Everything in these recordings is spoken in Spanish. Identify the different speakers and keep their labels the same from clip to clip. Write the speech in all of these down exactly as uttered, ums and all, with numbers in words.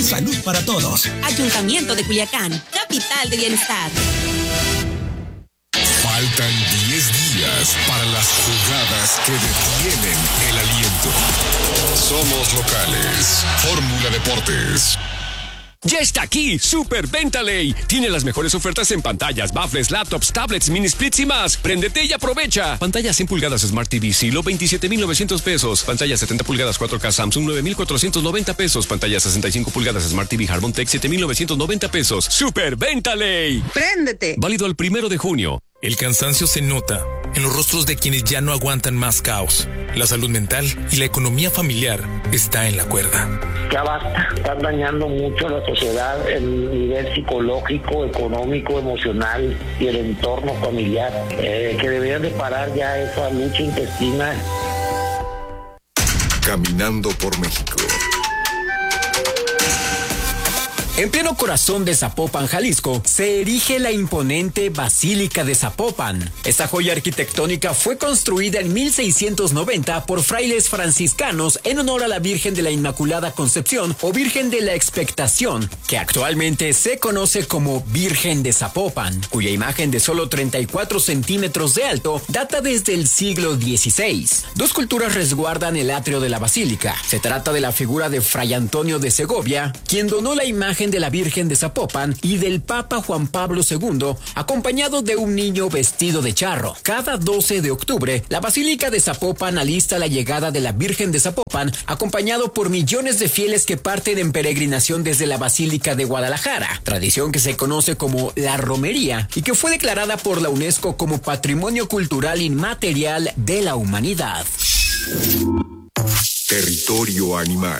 Speaker 1: Salud para todos.
Speaker 2: Ayuntamiento de Culiacán, capital de bienestar.
Speaker 3: Faltan diez días para las jugadas que detienen el aliento. Somos locales. Fórmula Deportes.
Speaker 4: Ya está aquí, Super Venta Ley. Tiene las mejores ofertas en pantallas, baffles, laptops, tablets, mini splits y más. Préndete y aprovecha. Pantalla cien pulgadas Smart T V Silo, veintisiete mil novecientos pesos. Pantalla setenta pulgadas cuatro K Samsung, nueve mil cuatrocientos noventa pesos. Pantalla sesenta y cinco pulgadas Smart T V Harmon Tech, siete mil novecientos noventa pesos. Super Venta Ley.
Speaker 5: Préndete.
Speaker 4: Válido al primero de junio.
Speaker 6: El cansancio se nota en los rostros de quienes ya no aguantan más caos. La salud mental y la economía familiar está en la cuerda.
Speaker 7: Ya basta, están dañando mucho a la sociedad, el nivel psicológico, económico, emocional y el entorno familiar, eh, que deberían de parar ya esa lucha intestina.
Speaker 3: Caminando por México.
Speaker 8: En pleno corazón de Zapopan, Jalisco, se erige la imponente Basílica de Zapopan. Esta joya arquitectónica fue construida en mil seiscientos noventa por frailes franciscanos en honor a la Virgen de la Inmaculada Concepción o Virgen de la Expectación, que actualmente se conoce como Virgen de Zapopan, cuya imagen de solo treinta y cuatro centímetros de alto data desde el siglo dieciséis. Dos culturas resguardan el atrio de la basílica. Se trata de la figura de Fray Antonio de Segovia, quien donó la imagen de la Virgen de Zapopan, y del Papa Juan Pablo segundo, acompañado de un niño vestido de charro. Cada doce de octubre, la Basílica de Zapopan alista la llegada de la Virgen de Zapopan, acompañado por millones de fieles que parten en peregrinación desde la Basílica de Guadalajara, tradición que se conoce como la romería y que fue declarada por la UNESCO como Patrimonio Cultural Inmaterial de la Humanidad.
Speaker 3: Territorio animal.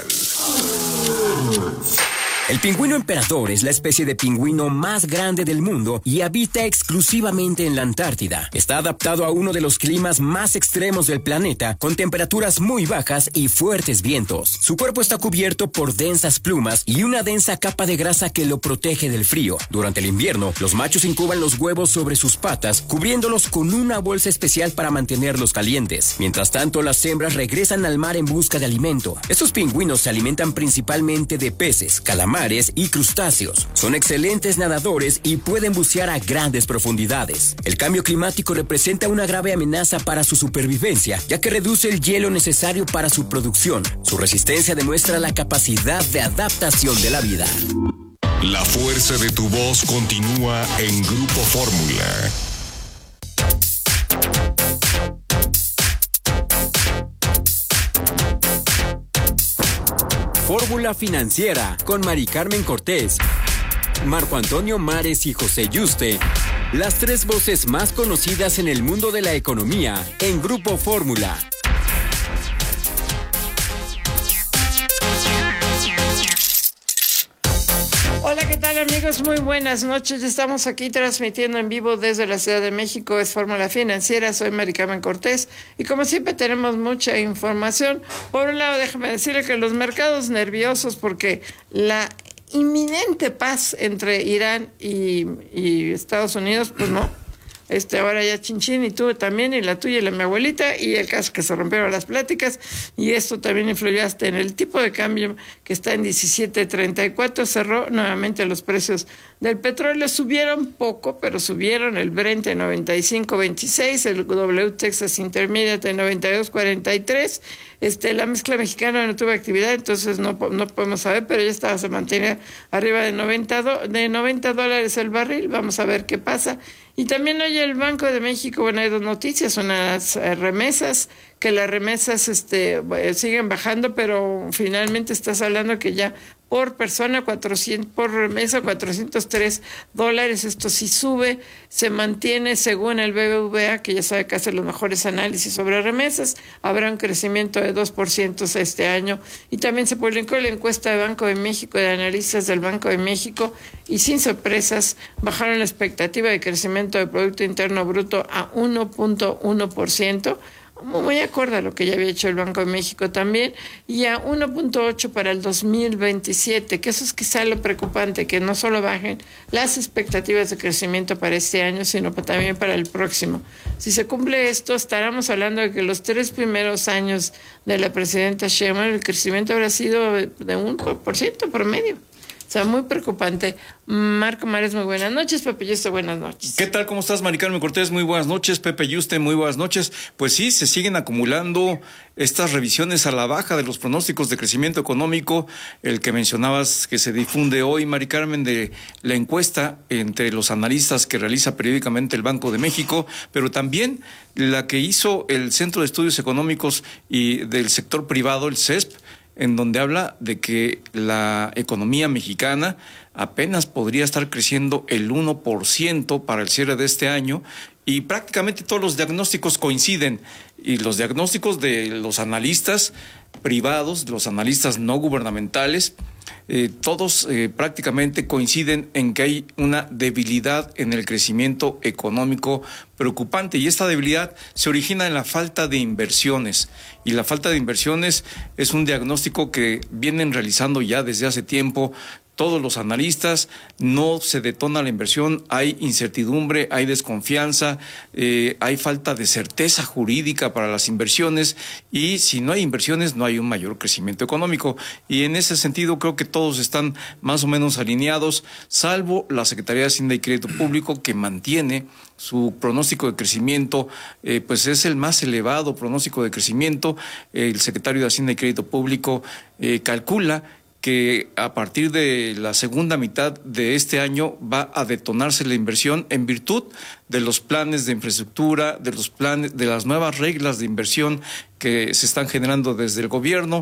Speaker 8: El pingüino emperador es la especie de pingüino más grande del mundo y habita exclusivamente en la Antártida. Está adaptado a uno de los climas más extremos del planeta, con temperaturas muy bajas y fuertes vientos. Su cuerpo está cubierto por densas plumas y una densa capa de grasa que lo protege del frío. Durante el invierno, los machos incuban los huevos sobre sus patas, cubriéndolos con una bolsa especial para mantenerlos calientes. Mientras tanto, las hembras regresan al mar en busca de alimento. Estos pingüinos se alimentan principalmente de peces, calamares y crustáceos. Son excelentes nadadores y pueden bucear a grandes profundidades. El cambio climático representa una grave amenaza para su supervivencia, ya que reduce el hielo necesario para su producción. Su resistencia demuestra la capacidad de adaptación de la vida.
Speaker 3: La fuerza de tu voz continúa en Grupo Fórmula.
Speaker 8: Fórmula Financiera con Mari Carmen Cortés, Marco Antonio Mares y José Yuste. Las tres voces más conocidas en el mundo de la economía en Grupo Fórmula.
Speaker 5: Hola, ¿qué tal, amigos? Muy buenas noches. Estamos aquí transmitiendo en vivo desde la Ciudad de México. Es Fórmula Financiera. Soy Mari Carmen Cortés. Y como siempre tenemos mucha información. Por un lado, déjame decirle que los mercados nerviosos porque la inminente paz entre Irán y, y Estados Unidos, pues no. Este, ahora ya chinchín y tú también, y la tuya y la de mi abuelita, y el caso que se rompieron las pláticas, y esto también influyó hasta en el tipo de cambio que está en diecisiete treinta y cuatro, cerró nuevamente los precios del petróleo, subieron poco, pero subieron el Brent en noventa y cinco veintiséis, el W Texas Intermediate en noventa y dos cuarenta y tres, este, la mezcla mexicana no tuvo actividad, entonces no, no podemos saber, pero ya estaba, se mantiene arriba de noventa, de noventa dólares el barril, vamos a ver qué pasa. Y también hoy el Banco de México, bueno, hay dos noticias, unas eh, remesas, que las remesas este, siguen bajando, pero finalmente estás hablando que ya por persona, cuatrocientos, por remesa, cuatrocientos tres dólares, esto sí sube, se mantiene según el B B V A, que ya sabe que hace los mejores análisis sobre remesas, habrá un crecimiento de dos por ciento este año, y también se publicó la encuesta de Banco de México, de analistas del Banco de México, y sin sorpresas, bajaron la expectativa de crecimiento del Producto Interno Bruto a uno punto uno por ciento, muy acorde a lo que ya había hecho el Banco de México también, y a uno punto ocho para el dos mil veintisiete, que eso es quizá lo preocupante, que no solo bajen las expectativas de crecimiento para este año, sino también para el próximo. Si se cumple esto, estaremos hablando de que los tres primeros años de la presidenta Sheinbaum, el crecimiento habrá sido de un por ciento promedio. O sea, muy preocupante. Marco Mares, muy buenas noches. Pepe Yuste, buenas noches.
Speaker 1: ¿Qué tal? ¿Cómo estás, Mari Carmen Cortés? Muy buenas noches. Pepe Yuste, muy buenas noches. Pues sí, se siguen acumulando estas revisiones a la baja de los pronósticos de crecimiento económico. El que mencionabas que se difunde hoy, Mari Carmen, de la encuesta entre los analistas que realiza periódicamente el Banco de México, pero también la que hizo el Centro de Estudios Económicos y del Sector Privado, el C E S P, en donde habla de que la economía mexicana apenas podría estar creciendo el uno por ciento para el cierre de este año, y prácticamente todos los diagnósticos coinciden, y los diagnósticos de los analistas privados, de los analistas no gubernamentales, eh, todos eh, prácticamente coinciden en que hay una debilidad en el crecimiento económico preocupante, y esta debilidad se origina en la falta de inversiones, y la falta de inversiones es un diagnóstico que vienen realizando ya desde hace tiempo todos los analistas. No se detona la inversión, hay incertidumbre, hay desconfianza, eh, hay falta de certeza jurídica para las inversiones, y si no hay inversiones no hay un mayor crecimiento económico, y en ese sentido creo que todos están más o menos alineados, salvo la Secretaría de Hacienda y Crédito Público, que mantiene su pronóstico de crecimiento, eh, pues es el más elevado pronóstico de crecimiento. El secretario de Hacienda y Crédito Público eh, calcula que a partir de la segunda mitad de este año va a detonarse la inversión en virtud de los planes de infraestructura, de los planes, de las nuevas reglas de inversión que se están generando desde el gobierno,